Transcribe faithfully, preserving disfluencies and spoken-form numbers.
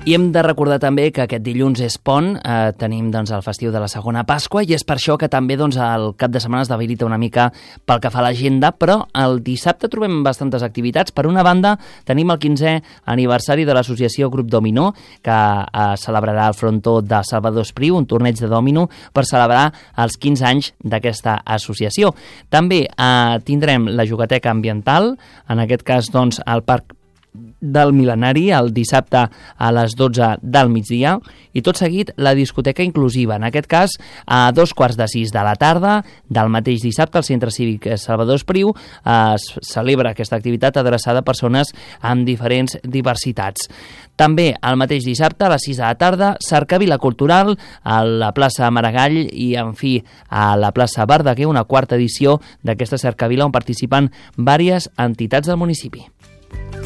I hem de recordar també que aquest dilluns és pont, eh, tenim doncs, el festiu de la segona Pasqua i és per això que també doncs, el cap de setmana es debilita una mica pel que fa a l'agenda, però el dissabte trobem bastantes activitats. Per una banda, tenim el quinzè aniversari de l'associació Grup Dominó, que eh, celebrarà el frontó de Salvador Espriu, un torneig de dòmino per celebrar els quinze anys d'aquesta associació. També eh, tindrem la Jugateca Ambiental, en aquest cas doncs, al Parc del Mil·lenari, el dissabte a les dotze del migdia, i tot seguit la discoteca inclusiva, en aquest cas a dos quarts de sis de la tarda del mateix dissabte al Centre Cívic Salvador Espriu es celebra aquesta activitat adreçada a persones amb diferents diversitats. També el mateix dissabte a les sis de la tarda, cercavila cultural a la plaça Maragall i, en fi, a la plaça Verdaguer, una quarta edició d'aquesta cercavila on participen diverses entitats del municipi.